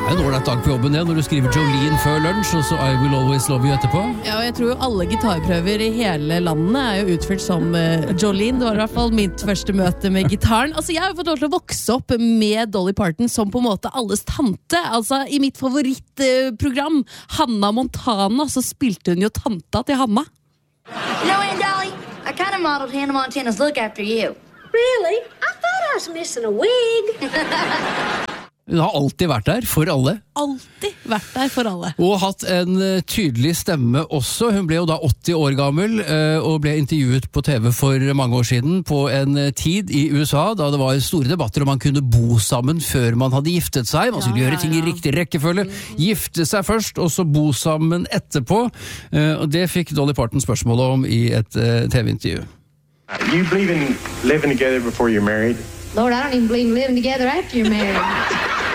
en ålreit dag på jobben det, når du skriver Jolene før lunsj, og så I Will Always Love You etterpå. Ja, og jeg tror jo alle gitarprøver i hele landet jo utfylt som Jolene. Det var i hvert fall mitt første møte med gitaren. Altså, jeg har jo fått lov til å vokse opp med Dolly Parton som på en måte alles tante. Altså, i mitt favorittprogram, Hannah Montana, så spilte hun jo tanta til Hannah. You know, Aunt Dolly, I kind of modeled Hannah Montana's look after you. Really? I thought I was missing a wig. Hun har alltid vært der for alle. Alltid vært der for alle. Og hatt en tydelig stemme også. Hun ble jo da 80 år gammel og ble intervjuet på TV for mange år siden på en tid i USA da det var store debatter om man kunne bo sammen før man hadde giftet seg. Man skulle gjøre ting i riktig rekkefølge. Gifte seg først, og så bo sammen etterpå. Og det fikk Dolly Parton spørsmål om i et TV-intervju. You believe in living together before you're married? Lord, I don't even believe in living together after you're married.